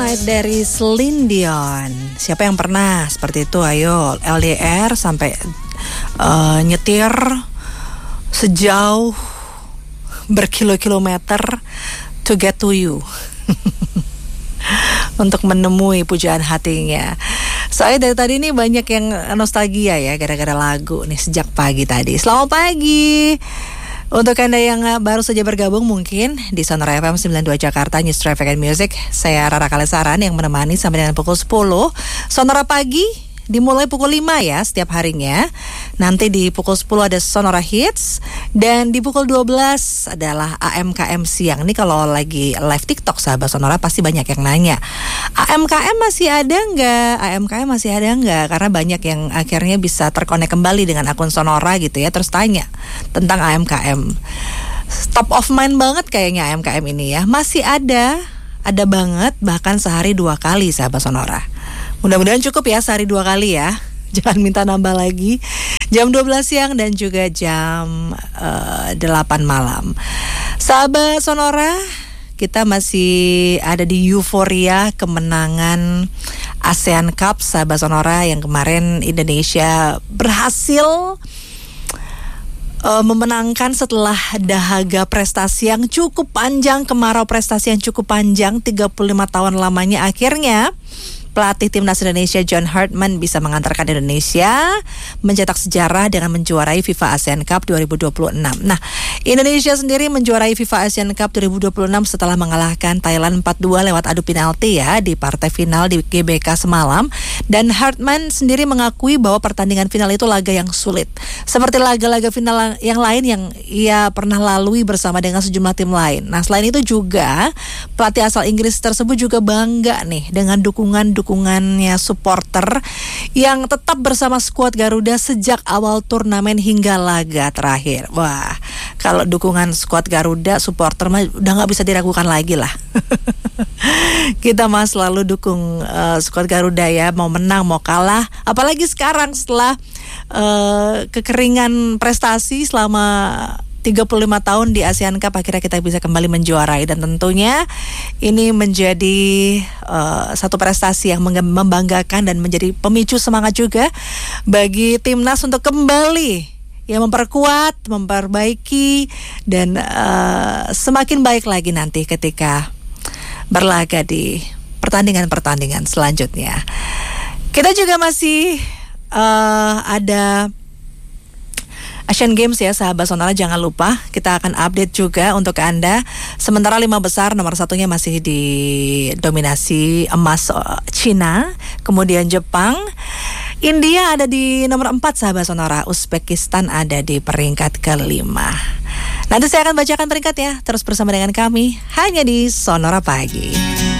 Moonlight dari Celine Dion. Siapa yang pernah seperti itu? Ayo, LDR sampai nyetir sejauh berkilo-kilometer to get to you. Untuk menemui pujaan hatinya. Soalnya dari tadi nih banyak yang nostalgia ya gara-gara lagu nih sejak pagi tadi. Selamat pagi. Untuk Anda yang baru saja bergabung mungkin di Sonora FM 92 Jakarta News Traffic and Music, saya Rara Kalesaran yang menemani sampai dengan pukul 10. Sonora pagi dimulai pukul 5 ya setiap harinya. Nanti di pukul 10 ada Sonora Hits. Dan di pukul 12 adalah AMKM siang. Ini kalau lagi live TikTok sahabat Sonora pasti banyak yang nanya, AMKM masih ada nggak? AMKM masih ada nggak? Karena banyak yang akhirnya bisa terkonek kembali dengan akun Sonora gitu ya. Terus tanya tentang AMKM. Top of mind banget kayaknya AMKM ini ya. Masih ada banget, bahkan sehari 2 kali sahabat Sonora. Mudah-mudahan cukup ya sehari 2 kali ya. Jangan minta nambah lagi. Jam 12 siang dan juga jam 8 malam. Sahabat Sonora, kita masih ada di euforia kemenangan ASEAN Cup sahabat Sonora yang kemarin Indonesia berhasil memenangkan setelah dahaga prestasi yang cukup panjang, kemarau prestasi yang cukup panjang 35 tahun lamanya. Akhirnya pelatih timnas Indonesia John Hartman bisa mengantarkan Indonesia mencetak sejarah dengan menjuarai FIFA ASEAN Cup 2026. Nah, Indonesia sendiri menjuarai FIFA ASEAN Cup 2026 setelah mengalahkan Thailand 4-2 lewat adu penalti ya di partai final di GBK semalam. Dan Hartman sendiri mengakui bahwa pertandingan final itu laga yang sulit. Seperti laga-laga final yang lain yang ia pernah lalui bersama dengan sejumlah tim lain. Nah, selain itu juga pelatih asal Inggris tersebut juga bangga nih dengan dukungannya supporter yang tetap bersama skuad Garuda sejak awal turnamen hingga laga terakhir. Wah, kalau dukungan skuad Garuda supporter mah udah nggak bisa diragukan lagi lah. Kita mah selalu dukung skuad Garuda ya, mau menang mau kalah. Apalagi sekarang setelah kekeringan prestasi selama 35 tahun di ASEAN Cup, akhirnya kita bisa kembali menjuarai. Dan tentunya ini menjadi satu prestasi yang membanggakan dan menjadi pemicu semangat juga bagi timnas untuk kembali ya memperkuat, memperbaiki dan semakin baik lagi nanti ketika berlaga di pertandingan-pertandingan selanjutnya. Kita juga masih ada Asian Games ya sahabat Sonora, jangan lupa kita akan update juga untuk Anda. Sementara 5 besar nomor 1-nya masih didominasi emas Cina, kemudian Jepang, India ada di nomor 4 sahabat Sonora, Uzbekistan ada di peringkat ke-5. Nanti saya akan bacakan peringkat ya, terus bersama dengan kami hanya di Sonora Pagi.